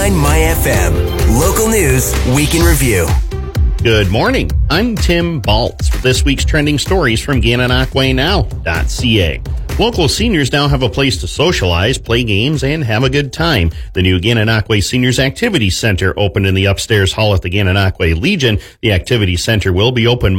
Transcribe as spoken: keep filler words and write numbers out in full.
nine My F M. Local news, week in review. Good morning. I'm Tim Baltz with this week's trending stories from Gananoque Now dot c a. Local seniors now have a place to socialize, play games, and have a good time. The new Gananoque Seniors Activity Center opened in the upstairs hall at the Gananoque Legion. The Activity Center will be open